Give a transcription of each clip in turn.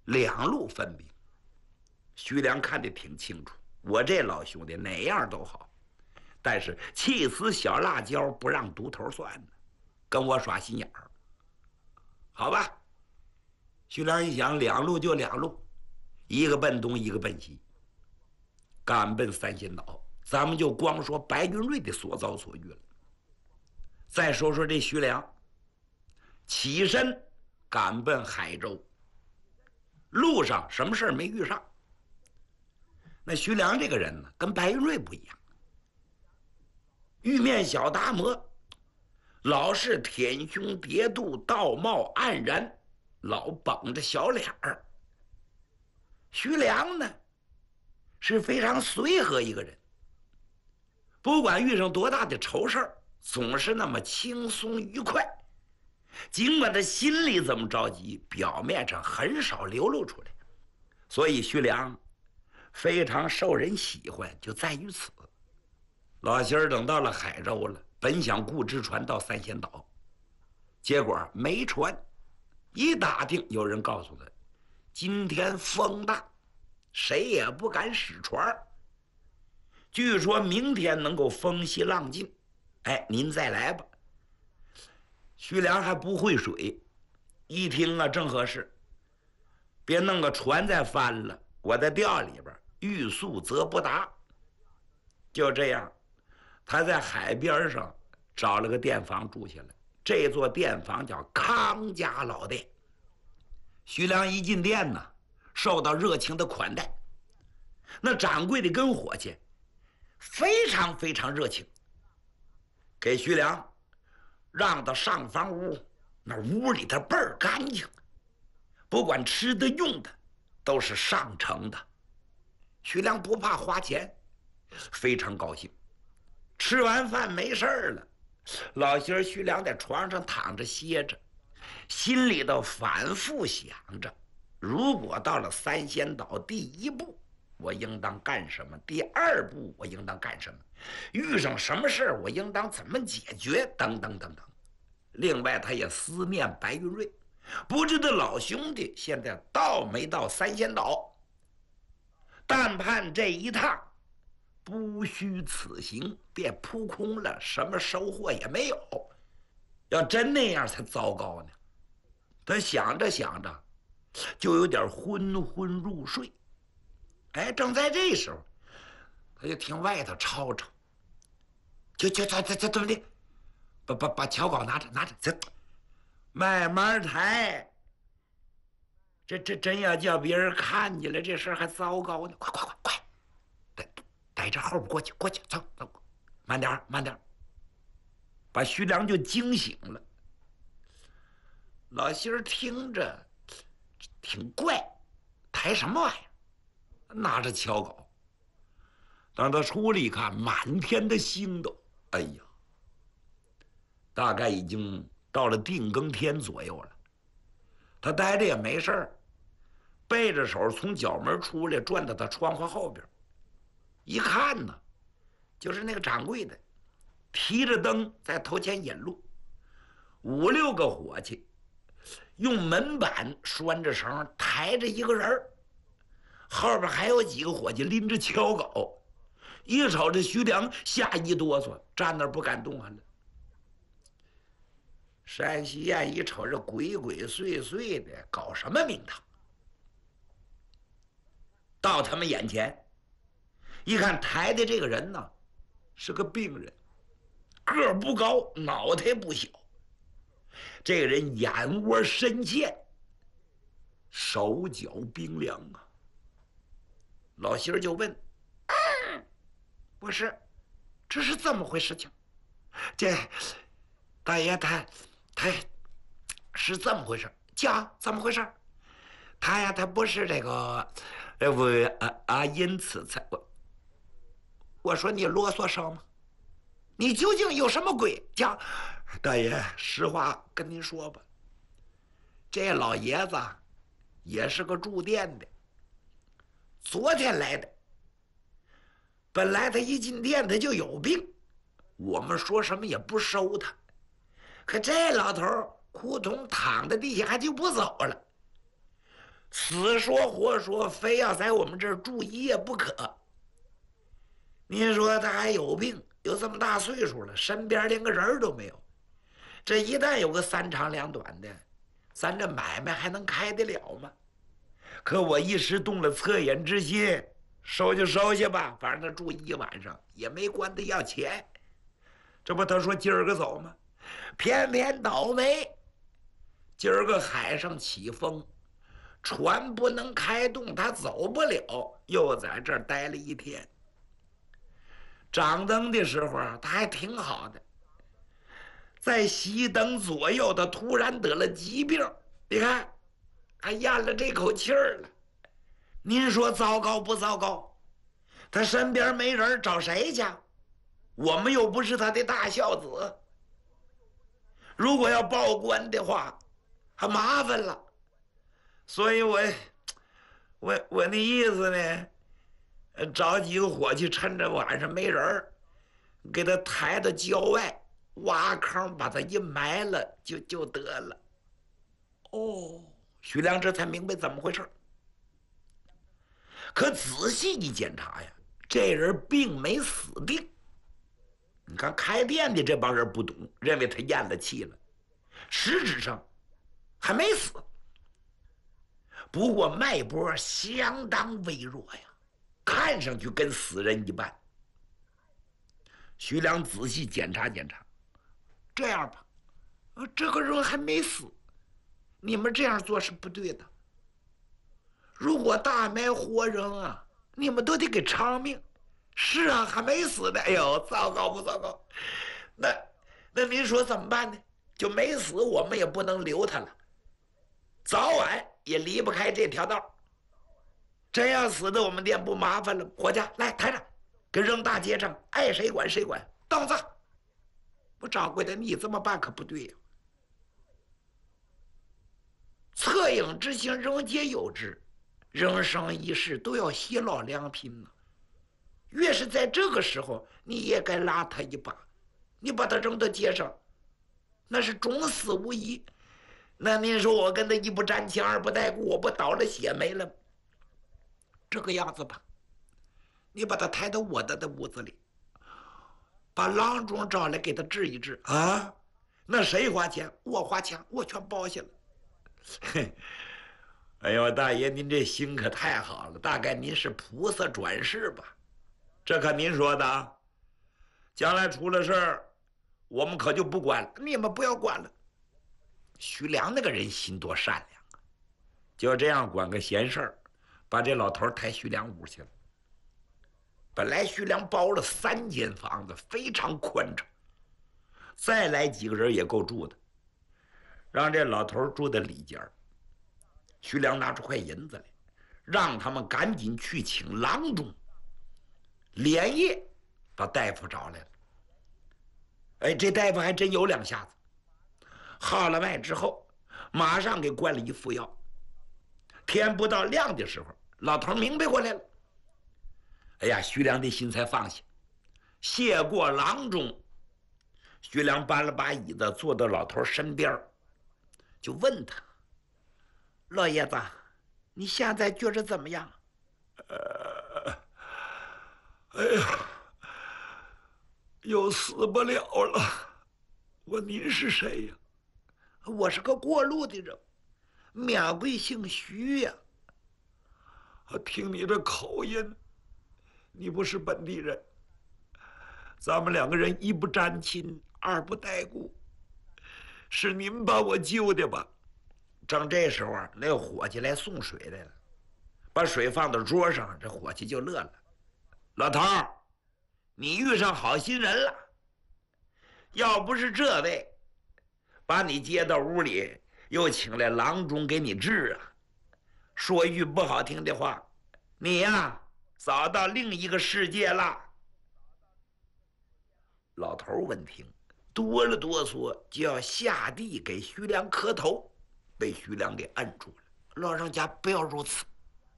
2路分兵。徐良看得挺清楚，我这老兄弟哪样都好，但是气死小辣椒不让独头蒜呢，跟我耍心眼儿。好吧，徐良一想，2路就2路，一个奔东，一个奔西，赶奔三仙岛。咱们就光说白云瑞的所遭所遇了，再说说这徐良，起身赶奔海州，路上什么事儿没遇上。那徐良这个人呢，跟白云瑞不一样，玉面小达摩，老是舔胸叠肚，道貌岸然，老绷着小脸儿。徐良呢，是非常随和一个人，不管遇上多大的愁事儿，总是那么轻松愉快。尽管他心里怎么着急，表面上很少流露出来。所以徐良非常受人喜欢，就在于此。老仙儿等到了海州了，本想雇只船到三仙岛，结果没船。一打听，有人告诉他，今天风大，谁也不敢使船。据说明天能够风息浪静，哎，您再来吧。徐良还不会水，一听啊，正合适，别弄个船再翻了，我在钓里边欲速则不达。就这样，他在海边上找了个店房住下来。这座店房叫康家老店。徐良一进店呢，受到热情的款待，那掌柜的跟伙计非常非常热情，给徐良让到上房屋，那屋里头倍儿干净，不管吃的用的都是上乘的。徐良不怕花钱，非常高兴。吃完饭没事了，老仙儿徐良在床上躺着歇着，心里头反复想着，如果到了三仙岛，第1步我应当干什么，第2步我应当干什么，遇上什么事我应当怎么解决，等等等等。另外他也思念白云瑞，不知道老兄弟现在到没到三仙岛。但盼这一趟不虚此行，别扑空了，什么收获也没有。要真那样才糟糕呢。他想着想着，就有点昏昏入睡。哎，正在这时候，他就听外头吵吵，这怎么的？把草稿拿着，这慢慢抬。这真要叫别人看见了，这事儿还糟糕呢！快，逮着后边过去，走，慢点，把徐良就惊醒了。老仙儿听着挺怪，抬什么玩意儿？拿着草稿。当他出来一看，满天的星斗，哎呀，大概已经到了定更天左右了。他待着也没事儿，背着手从角门出来，转到他窗户后边，一看呢，就是那个掌柜的提着灯在头前引路，5、6个伙计用门板拴着绳抬着一个人，后边还有几个伙计拎着锹镐。一瞅这徐良吓一哆嗦，站那儿不敢动弹了。单希燕一瞅这鬼鬼祟祟的，搞什么名堂？到他们眼前一看，抬的这个人呢是个病人，个儿不高，脑袋不小。这个人眼窝深陷，手脚冰凉啊。老仙儿就问：“不是，这是怎么回事情？这大爷他是怎么回事？讲怎么回事？他不是这个，因此才我说你啰嗦什么？你究竟有什么鬼？讲，大爷，实话跟您说吧，这老爷子也是个住店的，昨天来的。本来他一进店他就有病，我们说什么也不收他，可这老头扑通躺在地下还就不走了。 死说活说，非要在我们这儿住一夜不可。您说他还有病，有这么大岁数了，身边连个人都没有。这一旦有个三长两短的，咱这买卖还能开得了吗？可我一时动了恻隐之心，收就收下吧，反正他住一晚上也没管他要钱。这不他说今儿个走吗？偏偏倒霉，今儿个海上起风，船不能开动，他走不了，又在这儿待了一天。掌灯的时候啊，他还挺好的，在熄灯左右，他突然得了疾病，你看，还咽了这口气儿了。您说糟糕不糟糕？他身边没人，找谁去？我们又不是他的大孝子，如果要报官的话，还麻烦了。所以我那意思呢，找几个伙计，趁着晚上没人，给他抬到郊外，挖坑把他一埋了，就得了。哦，徐良这才明白怎么回事。可仔细一检查呀，这人并没死定。你看开店的这帮人不懂，认为他咽了气了，实质上还没死，不过脉搏相当微弱呀，看上去跟死人一般。徐良仔细检查检查，这样吧，这个人还没死，你们这样做是不对的。如果大埋活人啊，你们都得给偿命。是啊，还没死呢。哎呦，糟糕不糟糕？那您说怎么办呢？就没死，我们也不能留他了，早晚也离不开这条道。真要死的，我们店不麻烦了。伙计，来抬着，给扔大街上，爱谁管谁管。凳子，我掌柜的，你这么办可不对呀。恻隐之心，人皆有之，人生一世都要惜老良品呢。越是在这个时候，你也该拉他一把。你把他扔到街上，那是终死无疑。那您说我跟他一不沾亲二不带故，我不倒了血霉了？这个样子吧，你把他抬到我的屋子里，把郎中找来给他治一治啊。那谁花钱？我花钱，我全包下了。嘿，哎呦，大爷，您这心可太好了，大概您是菩萨转世吧？这可您说的啊，将来出了事儿，我们可就不管了，你们不要管了。徐良那个人心多善良啊，就这样管个闲事儿，把这老头抬徐良屋去了。本来徐良包了3间房子，非常宽敞，再来几个人也够住的，让这老头住在里间。徐良拿出块银子来，让他们赶紧去请郎中。连夜把大夫找来了。哎，这大夫还真有2下子。号了脉之后，马上给灌了一副药。天不到亮的时候，老头明白过来了。哎呀，徐良的心才放下。谢过郎中，徐良搬了把椅子坐到老头身边，就问他：“老爷子，你现在觉着怎么样？”哎呀，又死不了了。您是谁呀？我是个过路的人，免贵姓徐呀。听你这口音，你不是本地人。咱们2个人一不沾亲，二不带故，是您把我救的吧？正这时候，那伙计来送水来了，把水放到桌上，这伙计就乐了。老头儿，你遇上好心人了。要不是这位把你接到屋里，又请来郎中给你治啊，说一句不好听的话，你呀早到另一个世界了。老头闻听，哆了哆嗦，就要下地给徐良磕头，被徐良给摁住了。老人家不要如此，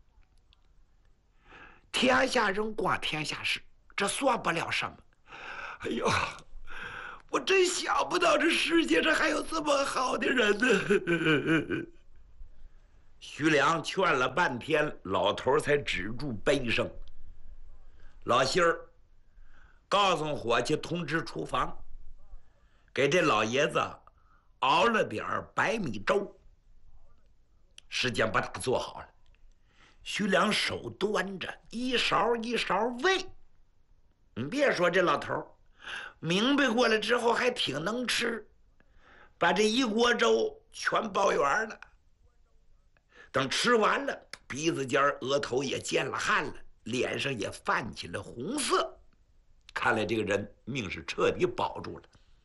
天下人管天下事，这算不了什么。哎呦，我真想不到这世界上还有这么好的人呢。 徐良劝了半天，老头才止住悲声。老心儿，告诉伙计通知厨房，给这老爷子熬了点白米粥。时间把它做好了，徐良手端着一勺一勺喂。你别说这老头明白过来之后还挺能吃，把这一锅粥全包圆了。等吃完了，鼻子尖额头也见了汗了，脸上也泛起了红色，看来这个人命是彻底保住了。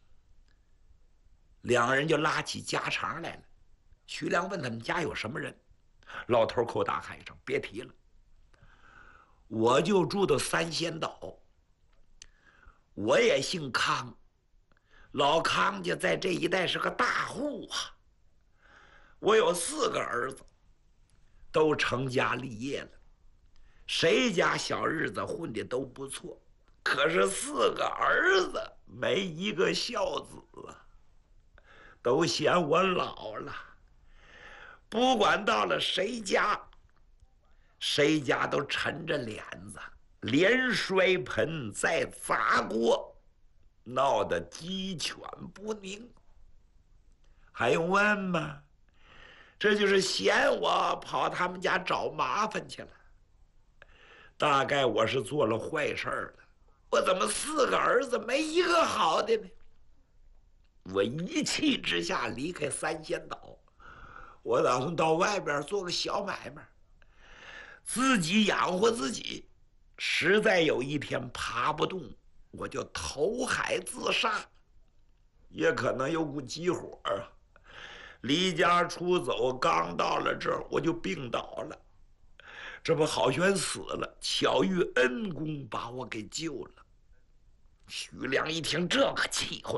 两个人就拉起家常来了。徐良问他们家有什么人，老头口打喊一声：“别提了，我就住到三仙岛，我也姓康，老康家在这一带是个大户啊。我有4个儿子，都成家立业了，谁家小日子混的都不错，可是4个儿子没一个孝子啊，都嫌我老了。不管到了谁家，谁家都沉着脸子，连摔盆再砸锅，闹得鸡犬不宁。还用问吗？这就是嫌我跑他们家找麻烦去了。大概我是做了坏事了，我怎么4个儿子没一个好的呢？我一气之下离开三仙岛，我打算到外边做个小买卖，自己养活自己。实在有一天爬不动，我就投海自杀，也可能有股急火啊。离家出走，刚到了这儿我就病倒了，这不好悬死了，巧遇恩公把我给救了。徐良一听这可气坏，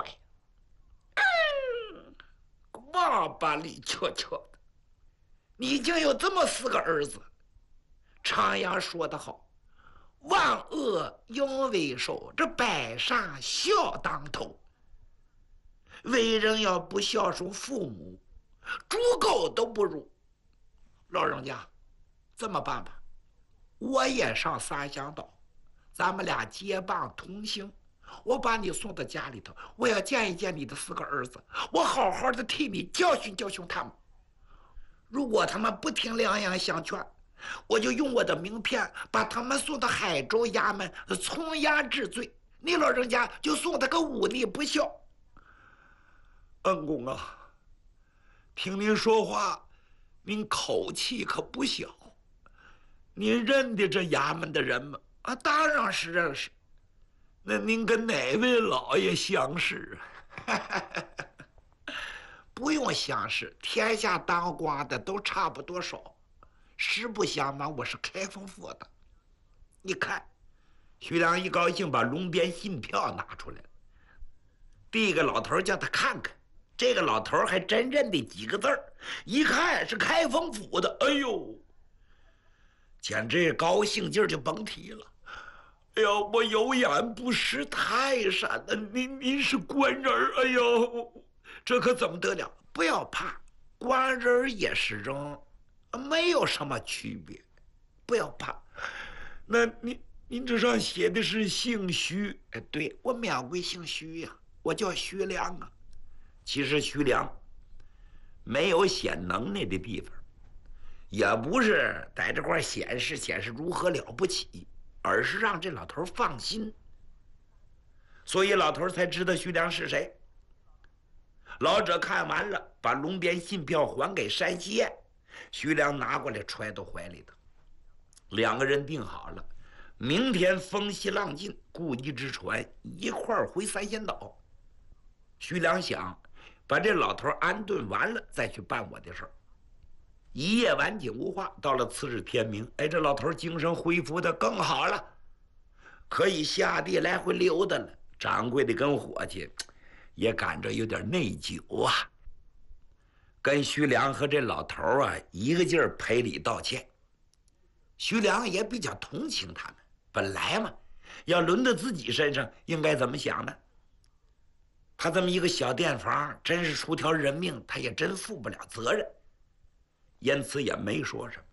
哇吧里悄悄的，你竟有这么4个儿子。常言说得好，万恶淫为首，这百善孝当头。为人要不孝顺父母，猪狗都不如。老人家，这么办吧，我也上三乡岛，咱们俩结伴同行。我把你送到家里头，我要见一见你的4个儿子，我好好的替你教训教训他们。如果他们不听两言相劝，我就用我的名片把他们送到海州衙门从严治罪。你老人家就送他个忤逆不孝。恩公啊，听您说话，您口气可不小。您认得这衙门的人吗？啊，当然是认识。那您跟哪位老爷相识啊？不用相识，天下当官的都差不多少。实不相瞒，我是开封府的。你看，徐良一高兴，把龙边信票拿出来了，递给老头叫他看看。这个老头还真认得几个字儿，一看是开封府的，哎呦，简直高兴劲儿就甭提了。哎呦，我有眼不识泰山呢，您是官人，哎呦，这可怎么得了？不要怕，官人也是人，没有什么区别，不要怕。那您这上写的是姓徐？哎，对，我免贵姓徐呀，我叫徐良啊。其实徐良没有显能耐的地方，也不是在这块显示如何了不起，而是让这老头放心，所以老头才知道徐良是谁。老者看完了，把龙边信票还给山西彦，徐良拿过来揣到怀里头。2个人定好了，明天风息浪静，雇一只船一块儿回三仙岛。徐良想把这老头安顿完了再去办我的事儿。一夜晚景无话，到了次日天明，哎，这老头精神恢复的更好了，可以下地来回溜达了。掌柜的跟伙计也感着有点内疚啊，跟徐良和这老头啊一个劲儿赔礼道歉。徐良也比较同情他们，本来嘛，要轮到自己身上，应该怎么想呢？他这么一个小店房，真是出条人命，他也真负不了责任。 言辞也没说什么。